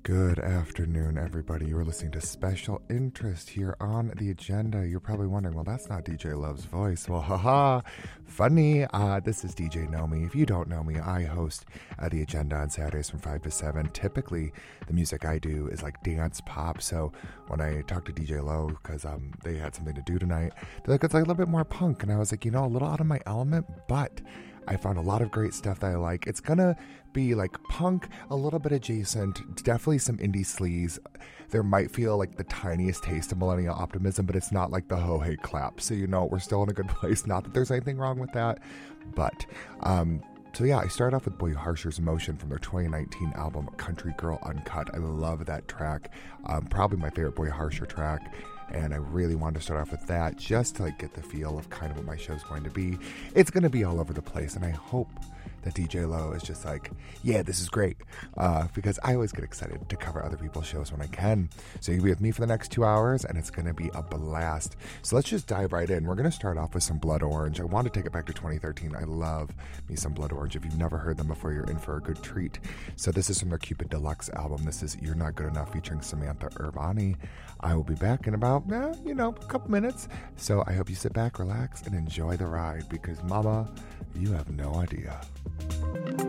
Good afternoon, everybody. You're listening to Special Interest here on The Agenda. You're probably wondering, well, that's not DJ Love's voice. Well, haha, funny. This is DJ Nomi. If you don't know me, I host The Agenda on Saturdays from 5 to 7. Typically, the music I do is like dance pop. So when I talked to DJ Love, because they had something to do tonight, they're like, it's like a little bit more punk. And I was like, a little out of my element, but I found a lot of great stuff that I like. It's gonna be like punk, a little bit adjacent, definitely some indie sleaze. There might feel like the tiniest taste of millennial optimism, but it's not like the ho-hey clap. So we're still in a good place. Not that there's anything wrong with that, but so yeah, I started off with Boy Harsher's Emotion from their 2019 album Country Girl Uncut. I love that track. Probably my favorite Boy Harsher track. And I really wanted to start off with that just to get the feel of kind of what my show's going to be. It's going to be all over the place, and I hope that DJ Lowe is just like, yeah, this is great, because I always get excited to cover other people's shows when I can. So you'll be with me for the next 2 hours, and it's going to be a blast. So let's just dive right in. We're going to start off with some Blood Orange. I want to take it back to 2013. I love me some Blood Orange. If you've never heard them before, you're in for a good treat. So this is from their Cupid Deluxe album. This is You're Not Good Enough featuring Samantha Urbani. I will be back in about, a couple minutes. So I hope you sit back, relax, and enjoy the ride, because mama, you have no idea.